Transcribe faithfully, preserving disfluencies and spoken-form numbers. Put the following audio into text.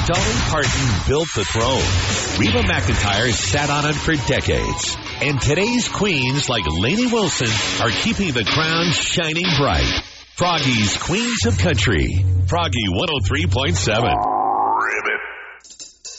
Dolly Parton built the throne. Reba McEntire sat on it for decades. And today's queens like Lainey Wilson are keeping the crown shining bright. Froggy's Queens of Country. Froggy one oh three point seven.